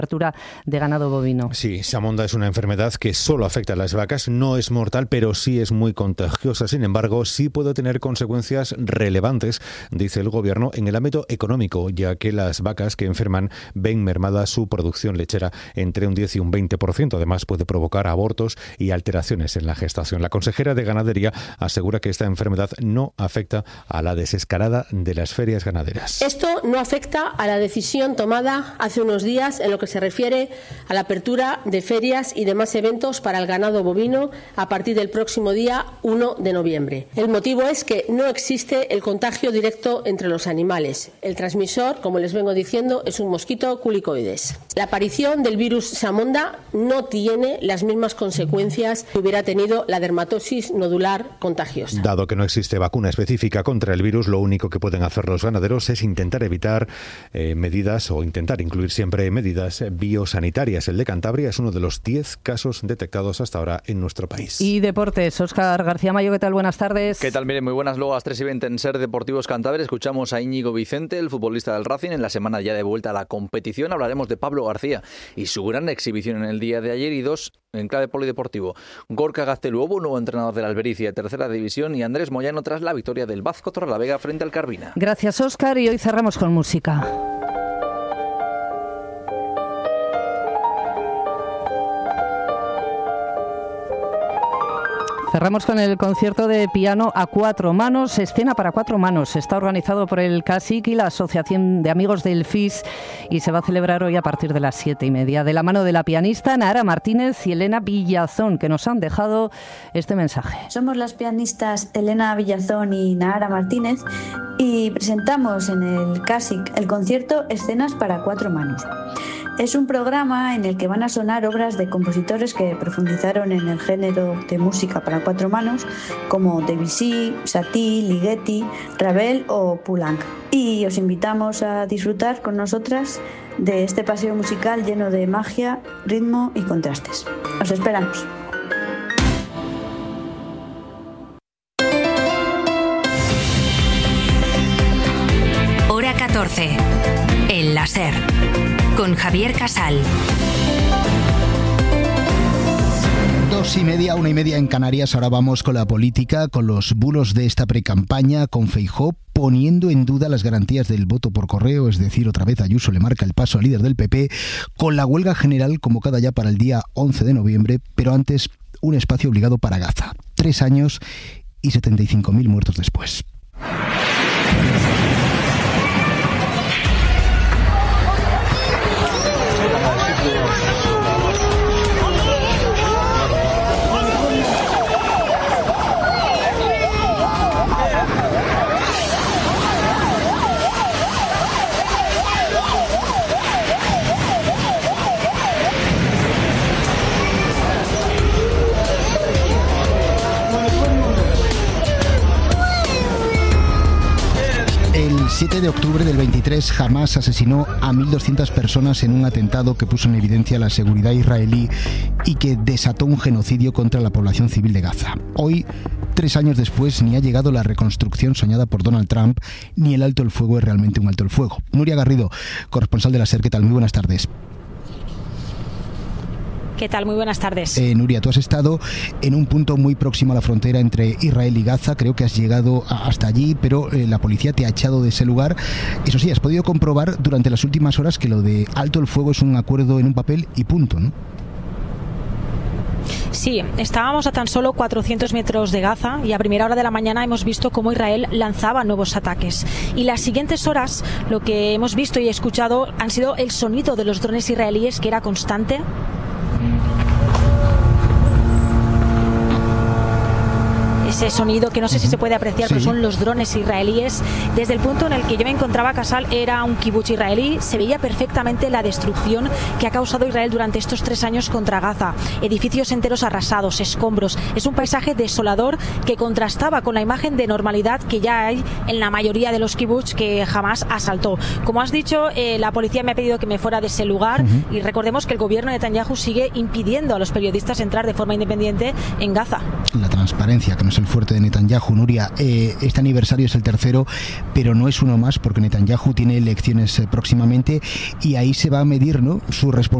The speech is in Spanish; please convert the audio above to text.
apertura de ganado bovino. Sí, Samonda es una enfermedad que solo afecta a las vacas, no es mortal, pero sí es muy contagiosa. Sin embargo, sí puede tener consecuencias relevantes, dice el Gobierno, en el ámbito económico, ya que las vacas que enferman ven mermada su producción lechera entre un 10 y un 20%. Además, puede provocar abortos y alteraciones en la gestación. La consejera de Ganadería asegura que esta enfermedad no afecta a la desescalada de las ferias ganaderas. Esto no afecta a la decisión tomada hace unos días en lo que se refiere a la apertura de ferias y demás eventos para el ganado bovino a partir del próximo día 1 de noviembre. El motivo es que no existe el contagio directo entre los animales. El transmisor, como les vengo diciendo, es un mosquito culicoides. La aparición del virus Samonda no tiene las mismas consecuencias que hubiera tenido la dermatosis nodular contagiosa. Dado que no existe vacuna específica contra el virus, lo único que pueden hacer los ganaderos es intentar evitar medidas o intentar incluir siempre medidas biosanitarias. El de Cantabria es uno de los 10 casos detectados hasta ahora en nuestro país. Y deportes, Óscar García Mayo, ¿qué tal? Buenas tardes. ¿Qué tal? Miren, muy buenas. Luego a las 3:20 en Ser Deportivos Cantabria escuchamos a Íñigo Vicente, el futbolista del Racing, en la semana ya de vuelta a la competición. Hablaremos de Pablo García y su gran exhibición en el día de ayer, y dos en clave polideportivo. Gorka Gazteluovo, nuevo entrenador de la Albericia, tercera división, y Andrés Moyano tras la victoria del Vázquez Torrelavega frente al Carvina. Gracias, Óscar, y hoy cerramos con música. Cerramos con el concierto de piano a cuatro manos, escena para cuatro manos. Está organizado por el CASIC y la Asociación de Amigos del FIS y se va a celebrar hoy a partir de las 7:30. De la mano de la pianista Nahara Martínez y Elena Villazón, que nos han dejado este mensaje. Somos las pianistas Elena Villazón y Nahara Martínez y presentamos en el CASIC el concierto Escenas para cuatro manos. Es un programa en el que van a sonar obras de compositores que profundizaron en el género de música para cuatro manos, como Debussy, Satie, Ligeti, Ravel o Poulenc. Y os invitamos a disfrutar con nosotras de este paseo musical lleno de magia, ritmo y contrastes. Os esperamos. Hora 14. El láser. Con Javier Casal. 2:30, 1:30 en Canarias. Ahora vamos con la política, con los bulos de esta precampaña, con Feijóo poniendo en duda las garantías del voto por correo, es decir, otra vez Ayuso le marca el paso al líder del PP, con la huelga general convocada ya para el día 11 de noviembre, pero antes un espacio obligado para Gaza. 3 años y 75.000 muertos después. El 7 de octubre del 23, Hamás asesinó a 1.200 personas en un atentado que puso en evidencia la seguridad israelí y que desató un genocidio contra la población civil de Gaza. Hoy, 3 años después, ni ha llegado la reconstrucción soñada por Donald Trump, ni el alto el fuego es realmente un alto el fuego. Nuria Garrido, corresponsal de la SER, ¿qué tal? Muy buenas tardes. ¿Qué tal? Muy buenas tardes. Nuria, tú has estado en un punto muy próximo a la frontera entre Israel y Gaza. Creo que has llegado hasta allí, pero la policía te ha echado de ese lugar. Eso sí, has podido comprobar durante las últimas horas que lo de alto el fuego es un acuerdo en un papel y punto, ¿no? Sí, estábamos a tan solo 400 metros de Gaza y a primera hora de la mañana hemos visto cómo Israel lanzaba nuevos ataques. Y las siguientes horas lo que hemos visto y escuchado han sido el sonido de los drones israelíes, que era constante. Ese sonido que no sé si se puede apreciar, pero son los drones israelíes. Desde el punto en el que yo me encontraba, Casal, era un kibutz israelí. Se veía perfectamente la destrucción que ha causado Israel durante estos 3 años contra Gaza. Edificios enteros arrasados, escombros. Es un paisaje desolador que contrastaba con la imagen de normalidad que ya hay en la mayoría de los kibutz que jamás asaltó. Como has dicho, la policía me ha pedido que me fuera de ese lugar y recordemos que el gobierno de Netanyahu sigue impidiendo a los periodistas entrar de forma independiente en Gaza. La transparencia, que no es el fuerte de Netanyahu. Nuria, este aniversario es el tercero, pero no es uno más, porque Netanyahu tiene elecciones próximamente y ahí se va a medir, ¿no?, su responsabilidad